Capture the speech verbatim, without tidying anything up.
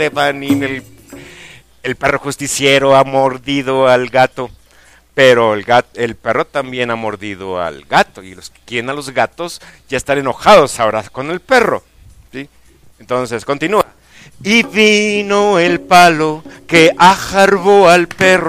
Stephanie, el, el perro justiciero ha mordido al gato, pero el, gat, el perro también ha mordido al gato, y los que quieren a los gatos ya están enojados ahora con el perro, ¿sí? Entonces, continúa. Y vino el palo que ajarbó al perro.